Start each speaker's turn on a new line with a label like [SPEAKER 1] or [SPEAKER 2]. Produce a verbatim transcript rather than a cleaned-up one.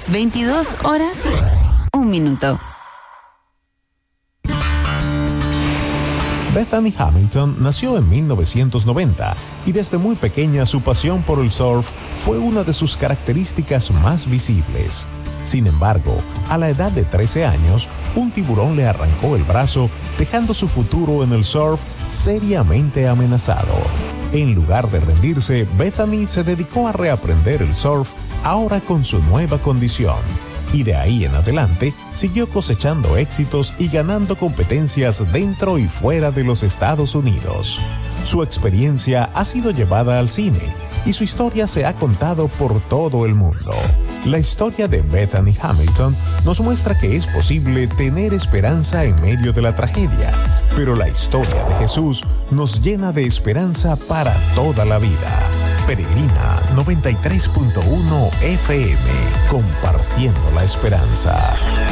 [SPEAKER 1] veintidós horas, un minuto.
[SPEAKER 2] Bethany Hamilton nació en mil novecientos noventa y desde muy pequeña su pasión por el surf fue una de sus características más visibles. Sin embargo, a la edad de trece años, un tiburón le arrancó el brazo, dejando su futuro en el surf seriamente amenazado. En lugar de rendirse, Bethany se dedicó a reaprender el surf, ahora con su nueva condición. Y de ahí en adelante siguió cosechando éxitos y ganando competencias dentro y fuera de los Estados Unidos. Su experiencia ha sido llevada al cine y su historia se ha contado por todo el mundo. La historia de Bethany Hamilton nos muestra que es posible tener esperanza en medio de la tragedia, pero la historia de Jesús nos llena de esperanza para toda la vida. Peregrina noventa y tres punto uno F M, compartiendo la esperanza.